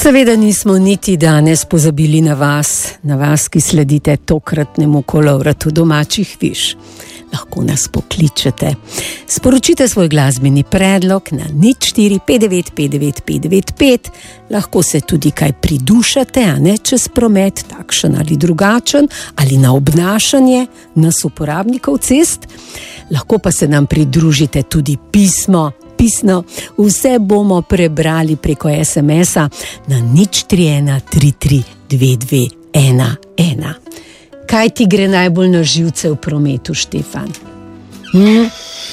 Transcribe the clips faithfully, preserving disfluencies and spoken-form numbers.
Seveda nismo niti danes pozabili na vas, na vas, ki sledite tokratnemu kolovratu domačih viž. Lahko nas pokličete. Sporočite svoj glasbeni predlog na nič štiri pet devet pet devet pet devet pet. Lahko se tudi kaj pridušate, a ne čez promet, takšen ali drugačen, ali na obnašanje nas uporabnikov cest. Lahko pa se nam pridružite tudi pismo. Pisno, vse bomo prebrali preko es em es-a na nič tri ena tri tri dve dve ena ena. Kaj ti gre najbolj na živce v prometu, Štefan? Hm?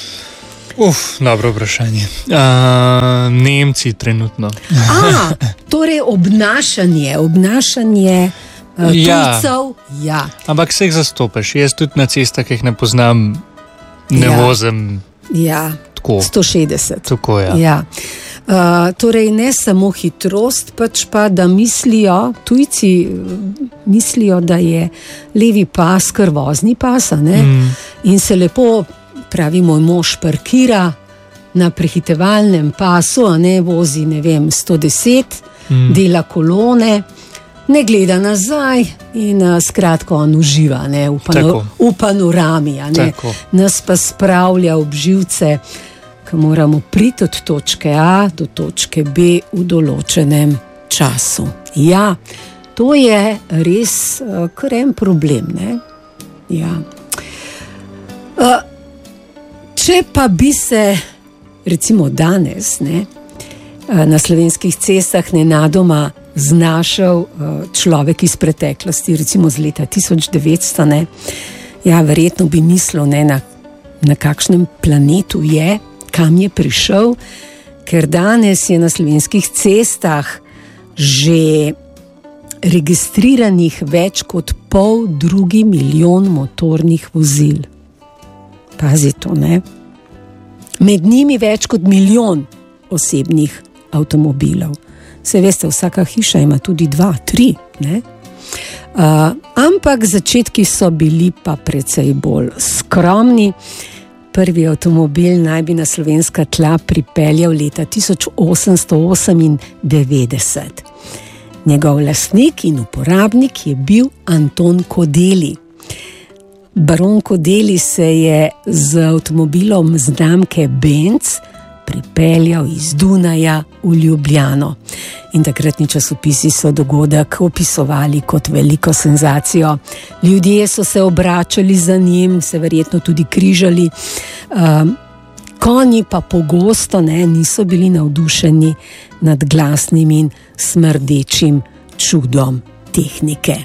Uf, dobro vprašanje. Uh, Nemci trenutno. A, torej obnašanje, obnašanje uh, tujcev. Ja. Ja. Ampak se jih zastopaš. Jaz tudi na cestah, ki jih ne poznam, ne ja. vozim. Ja. sto šestdeset. Tako, ja. Ja. Uh, torej ne samo hitrost, pač pa da mislijo, tujci mislijo, da je levi pas kar vozni pas, ne? Mm. In se lepo, pravi moj mož, parkira na prehitevalnem pasu, a ne vozi, ne vem, sto deset, mm. dela kolone, ne gleda nazaj in uh, skratko on uživa, ne, v, pano, v panorami, a ne. Tako. Nas pa spravlja ob živce, ko moramo priti od točke A do točke B v določenem času. Ja, to je res uh, kar en problem, ne? Ja. Uh, če pa bi se recimo danes, ne, uh, na slovenskih cestah nenadoma znašel uh, človek iz preteklosti, recimo z leta tisoč devetsto, ne, ja, verjetno bi mislil, ne, na, na kakšnem planetu je, kam je prišel, ker danes je na slovenskih cestah že registriranih več kot pol drugi milijon motornih vozil. Pazi to, ne? Med njimi več kot milijon osebnih avtomobilov. Se veste, vsaka hiša ima tudi dva, tri, ne? Uh, ampak začetki so bili pa precej bolj skromni. Prvi avtomobil naj bi na slovenska tla pripeljal leta tisoč osemsto osemindevetdeset. Njegov lastnik in uporabnik je bil Anton Kodeli. Baron Kodeli se je z avtomobilom znamke Benz pripeljal iz Dunaja v Ljubljano. In takratni časopisi so dogodek opisovali kot veliko senzacijo. Ljudje so se obračali za njim, se verjetno tudi križali. Um, konji pa pogosto ne, niso bili navdušeni nad glasnim in smrdečim čudom tehnike.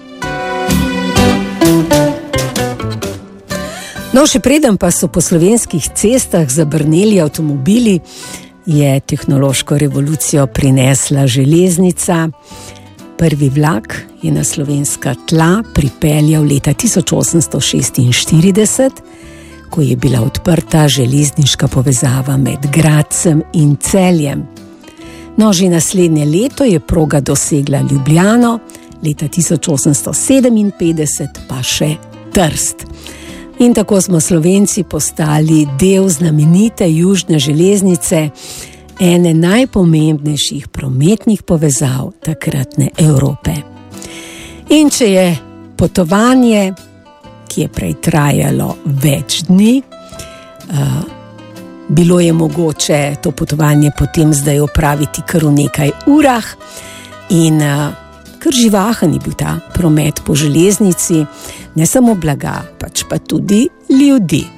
No, še preden pa so po slovenskih cestah zabrneli avtomobili, je tehnološko revolucijo prinesla železnica. Prvi vlak je na slovenska tla pripeljal leta tisoč osemsto šestinštirideset, ko je bila odprta železniška povezava med Gradcem in Celjem. No, že naslednje leto je proga dosegla Ljubljano, leta tisoč osemsto sedeminpetdeset pa še Trst. In tako smo Slovenci postali del znamenite južne železnice, ene najpomembnejših prometnih povezav takratne Evrope. In če je potovanje, ki je prej trajalo več dni, uh, bilo je mogoče to potovanje potem zdaj opraviti kar v nekaj urah in uh, kar živahen je bil ta promet po železnici, ne samo blaga, pač pa tudi ljudi.